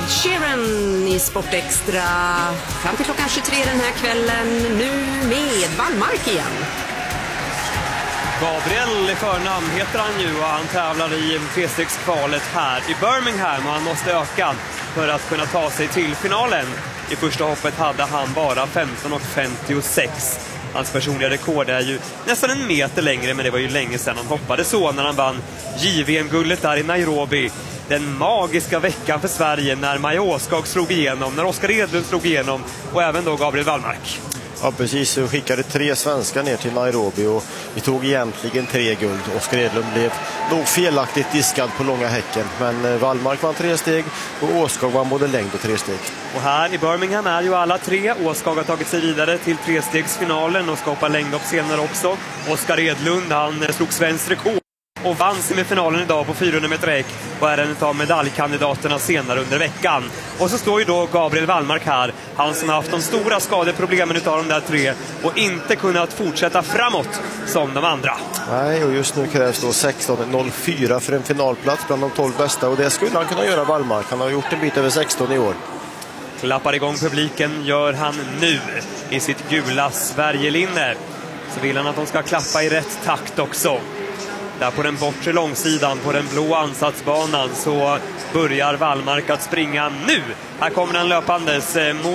Ed Sheeran i Sportextra fram till klockan 23 den här kvällen, nu med Wallmark igen. Gabriel i förnamn heter han ju, och han tävlar i trestegskvalet här i Birmingham, och han måste öka för att kunna ta sig till finalen. I första hoppet hade han bara 15,56. Hans personliga rekord är ju nästan en meter längre, men det var ju länge sedan han hoppade så när han vann JVM-guldet där i Nairobi. Den magiska veckan för Sverige när Maja Åskog slog igenom, när Oskar Edlund slog igenom och även då Gabriel Wallmark. Ja, precis. Vi skickade 3 svenskar ner till Nairobi och vi tog egentligen 3 guld. Oskar Edlund blev nog felaktigt diskad på långa häcken, men Wallmark vann 3 steg och Åskog vann både längd och 3 steg. Och här i Birmingham är ju alla 3. Åskog har tagit sig vidare till 3-stegsfinalen och ska hoppa längdhopp senare också. Oskar Edlund, han slog svensk rekord och vann semifinalen idag på 400 meter häck och är en av medaljkandidaterna senare under veckan. Och så står ju då Gabriel Wallmark här, han som har haft de stora skadeproblemen utav de där 3 och inte kunnat fortsätta framåt som de andra. Nej, och just nu krävs då 16,04 för en finalplats bland de 12 bästa, och det skulle han kunna göra, Wallmark. Han har gjort en bit över 16 i år. Klappar igång publiken gör han nu i sitt gula Sverigelinne. Så vill han att de ska klappa i rätt takt också. Där på den bortre långsidan, på den blå ansatsbanan, så börjar Wallmark att springa nu. Här kommer han löpandes mot